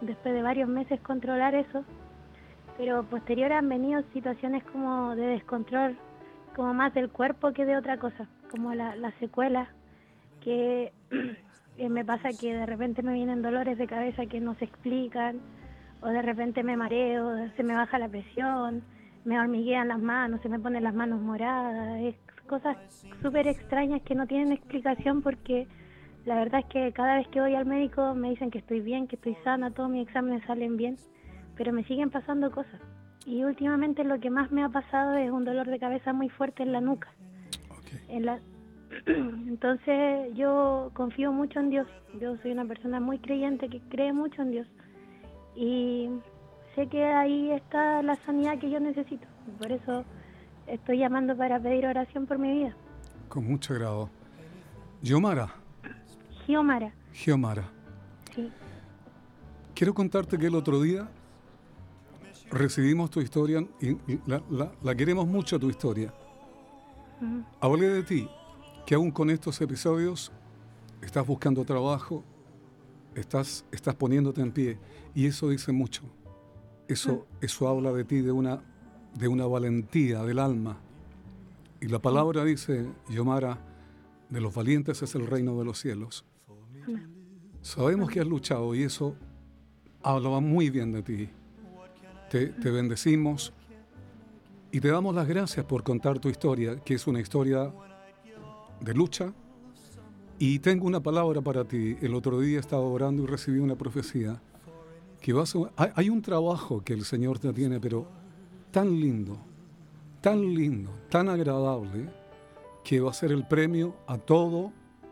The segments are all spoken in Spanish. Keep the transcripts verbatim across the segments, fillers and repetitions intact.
después de varios meses controlar eso, pero posterior han venido situaciones como de descontrol, como más del cuerpo que de otra cosa, como la, la secuela, que eh, me pasa que de repente me vienen dolores de cabeza que no se explican, o de repente me mareo, se me baja la presión, me hormiguean las manos, se me ponen las manos moradas, es cosas súper extrañas que no tienen explicación, porque la verdad es que cada vez que voy al médico me dicen que estoy bien, que estoy sana, todos mis exámenes salen bien, pero me siguen pasando cosas. Y últimamente lo que más me ha pasado es un dolor de cabeza muy fuerte en la nuca. Okay. En la... Entonces yo confío mucho en Dios. Yo soy una persona muy creyente que cree mucho en Dios. Y sé que ahí está la sanidad que yo necesito. Por eso estoy llamando para pedir oración por mi vida. Con mucho agrado. Yomara. Giomara. Giomara. Sí. Quiero contarte que el otro día recibimos tu historia y la, la, la queremos mucho, tu historia. Uh-huh. Hablé de ti, que aún con estos episodios estás buscando trabajo, estás, estás poniéndote en pie, y eso dice mucho. Eso, uh-huh. eso habla de ti, de una, de una valentía del alma. Y la palabra uh-huh. dice, Yomara, de los valientes es el reino de los cielos. Uh-huh. Sabemos uh-huh. que has luchado, y eso hablaba muy bien de ti. Te, te bendecimos y te damos las gracias por contar tu historia, que es una historia de lucha. Y tengo una palabra para ti. El otro día estaba orando y recibí una profecía. Que vas a, hay un trabajo que el Señor te tiene, pero tan lindo, tan lindo, tan agradable, que va a ser el premio a todo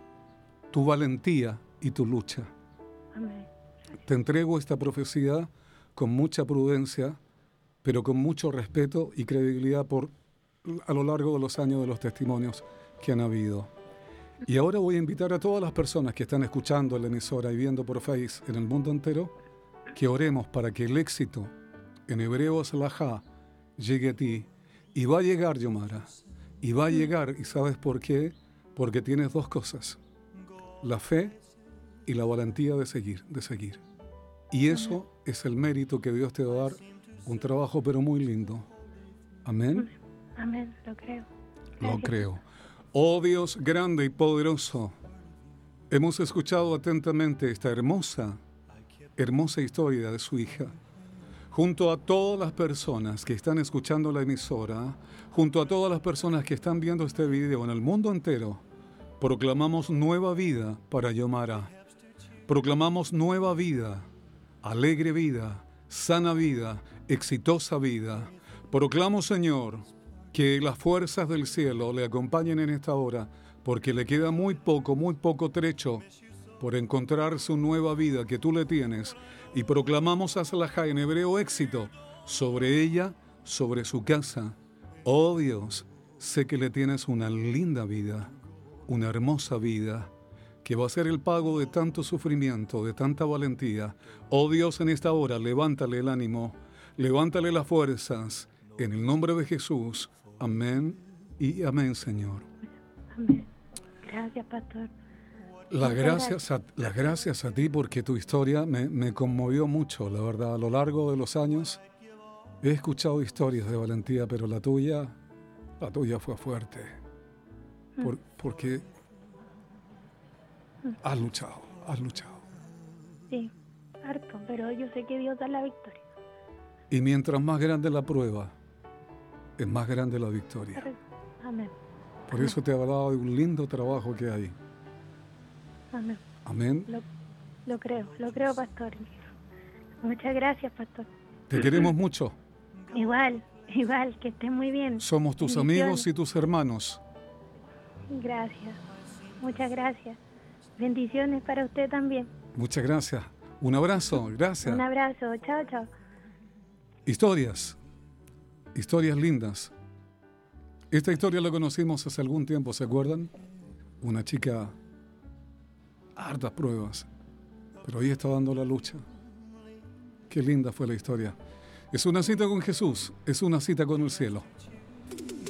tu valentía y tu lucha. Amén. Te entrego esta profecía con mucha prudencia, pero con mucho respeto y credibilidad por, a lo largo de los años de los testimonios que han habido. Y ahora voy a invitar a todas las personas que están escuchando la emisora y viendo por Face en el mundo entero, que oremos para que el éxito, en hebreo Salahá, llegue a ti. Y va a llegar, Yomara, y va a llegar, ¿y sabes por qué? Porque tienes dos cosas, la fe y la valentía de seguir, de seguir. Y eso es el mérito que Dios te va a dar, un trabajo pero muy lindo. Amén. Amén, lo creo. Gracias. Lo Gracias. creo. Oh Dios grande y poderoso, hemos escuchado atentamente esta hermosa, hermosa historia de su hija. Junto a todas las personas que están escuchando la emisora, junto a todas las personas que están viendo este video en el mundo entero, proclamamos nueva vida para Yomara. Proclamamos nueva vida, alegre vida, sana vida, exitosa vida. Proclamo, Señor, que las fuerzas del cielo le acompañen en esta hora, porque le queda muy poco, muy poco trecho por encontrar su nueva vida que tú le tienes. Y proclamamos a Salahá en hebreo éxito sobre ella, sobre su casa. Oh Dios, sé que le tienes una linda vida, una hermosa vida, que va a ser el pago de tanto sufrimiento, de tanta valentía. Oh Dios, en esta hora, levántale el ánimo, levántale las fuerzas, en el nombre de Jesús. Amén y amén, Señor. Amén. Gracias, pastor. Las gracias, a, las gracias a ti, porque tu historia me, me conmovió mucho, la verdad. A lo largo de los años he escuchado historias de valentía, pero la tuya, la tuya fue fuerte. Por, porque has luchado, has luchado. Sí, harto, pero yo sé que Dios da la victoria. Y mientras más grande la prueba, es más grande la victoria. Amén. Por eso te hablaba de un lindo trabajo que hay. Amén. Amén. Lo, lo creo, lo creo, pastor. Muchas gracias, pastor. Te queremos mucho. Igual, igual, que estés muy bien. Somos tus amigos y tus hermanos. Gracias, muchas gracias. Bendiciones para usted también. Muchas gracias. Un abrazo, gracias. Un abrazo, chao, chao. Historias, historias lindas. Esta historia la conocimos hace algún tiempo, ¿se acuerdan? Una chica, hartas pruebas, pero ahí está dando la lucha. Qué linda fue la historia. Es una cita con Jesús, es una cita con el cielo.